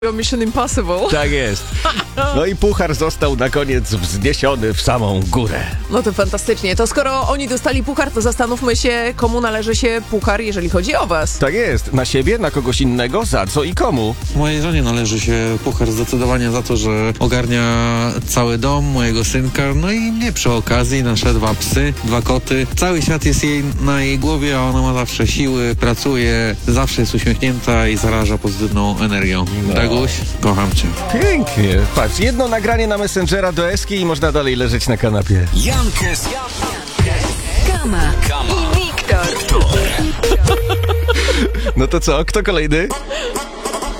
Mission Impossible. Tak jest. No i puchar został na koniec wzniesiony w samą górę. No to fantastycznie. To skoro oni dostali puchar, to zastanówmy się, komu należy się puchar, jeżeli chodzi o was. Tak jest. Na siebie, na kogoś innego, za co i komu. Mojej żonie należy się puchar zdecydowanie za to, że ogarnia cały dom, mojego synka, no i mnie przy okazji, nasze 2 psy, 2 koty. Cały świat jest na jej głowie, a ona ma zawsze siły, pracuje, zawsze jest uśmiechnięta i zaraża pozytywną energią. Daguś, kocham cię. Pięknie. Patrz, jedno nagranie na Messengera do Eski i można dalej leżeć na kanapie. Jankes, Kama i Wiktor. No to co, kto kolejny?